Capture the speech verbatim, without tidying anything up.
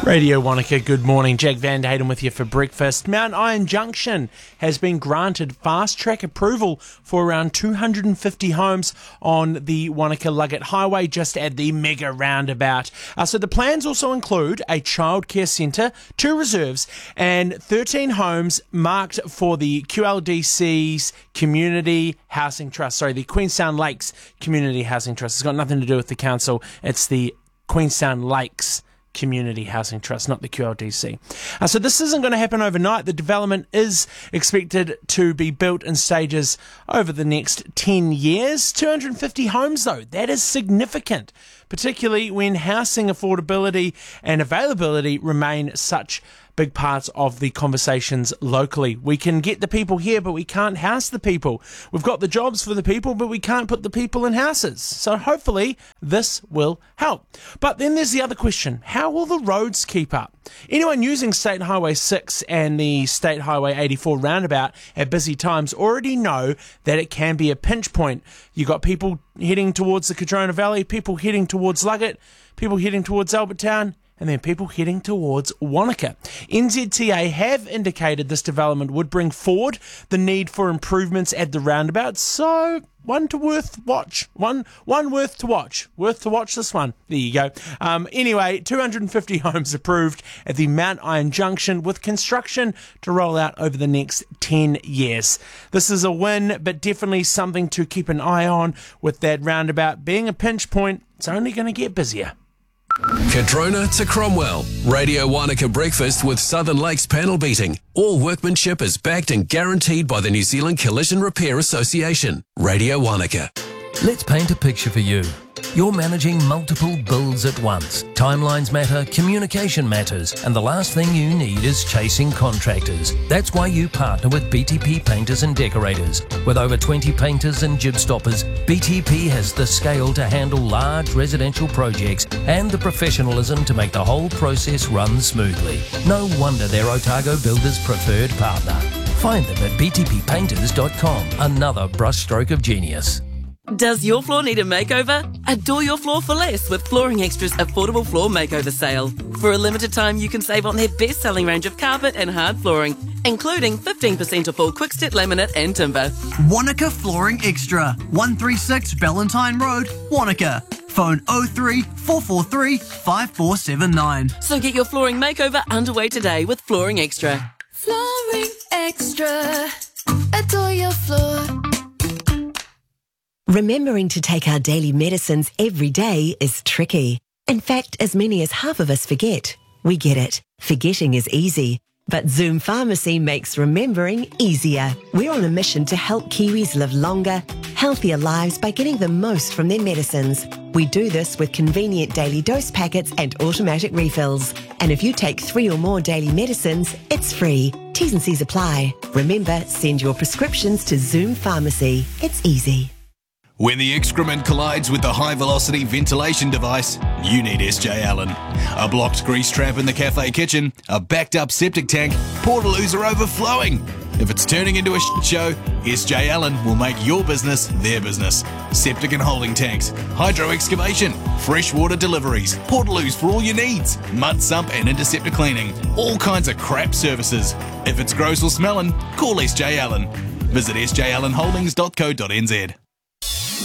Radio Wanaka, good morning. Jack Van Hayden with you for breakfast. Mount Iron Junction has been granted fast-track approval for around two hundred fifty homes on the Wanaka-Luggett Highway, just at the mega roundabout. Uh, so the plans also include a childcare centre, two reserves, and thirteen homes marked for the Q L D C's Community Housing Trust. Sorry, the Queenstown Lakes Community Housing Trust. It's got nothing to do with the council. It's the Queenstown Lakes Community Housing Trust, not the Q L D C. Uh, so this isn't going to happen overnight. The development is expected to be built in stages over the next ten years. two hundred fifty homes though, that is significant, particularly when housing affordability and availability remain such big parts of the conversations locally. We can get the people here, but we can't house the people. We've got the jobs for the people, but we can't put the people in houses. So hopefully this will help. But then there's the other question. How will the roads keep up? Anyone using State Highway six and the State Highway eighty-four roundabout at busy times already know that it can be a pinch point. You've got people heading towards the Cardrona Valley, people heading towards Luggett, people heading towards Albertown, and then people heading towards Wanaka. N Z T A have indicated this development would bring forward the need for improvements at the roundabout, so one to worth watch. One one worth to watch. Worth to watch this one. There you go. Um, anyway, two hundred fifty homes approved at the Mount Iron Junction, with construction to roll out over the next ten years. This is a win, but definitely something to keep an eye on, with that roundabout being a pinch point. It's only going to get busier. Cardrona to Cromwell. Radio Wanaka Breakfast with Southern Lakes Panel Beating. All workmanship is backed and guaranteed by the New Zealand Collision Repair Association. Radio Wanaka. Let's paint a picture for you. You're managing multiple bills at once. Timelines matter, communication matters, and the last thing you need is chasing contractors. That's why you partner with B T P Painters and Decorators. With over twenty painters and jib stoppers, B T P has the scale to handle large residential projects and the professionalism to make the whole process run smoothly. No wonder they're Otago Builders' preferred partner. Find them at b t p painters dot com. Another brushstroke of genius. Does your floor need a makeover? Adore your floor for less with Flooring Extra's affordable floor makeover sale. For a limited time, you can save on their best-selling range of carpet and hard flooring, including fifteen percent off all quick-step laminate and timber. Wanaka Flooring Extra, one thirty-six Valentine Road, Wanaka. Phone oh three, four four three, five four seven nine. So get your flooring makeover underway today with Flooring Extra. Flooring Extra. Adore your floor. Remembering to take our daily medicines every day is tricky. In fact, as many as half of us forget. We get it. Forgetting is easy. But Zoom Pharmacy makes remembering easier. We're on a mission to help Kiwis live longer, healthier lives by getting the most from their medicines. We do this with convenient daily dose packets and automatic refills. And if you take three or more daily medicines, it's free. T's and C's apply. Remember, send your prescriptions to Zoom Pharmacy. It's easy. When the excrement collides with the high-velocity ventilation device, you need S J Allen. A blocked grease trap in the cafe kitchen, a backed-up septic tank, portaloos are overflowing. If it's turning into a shit show, S J Allen will make your business their business. Septic and holding tanks, hydro excavation, freshwater deliveries, portaloos for all your needs, mud sump and interceptor cleaning, all kinds of crap services. If it's gross or smelling, call S J Allen. Visit s j allen holdings dot co dot n z.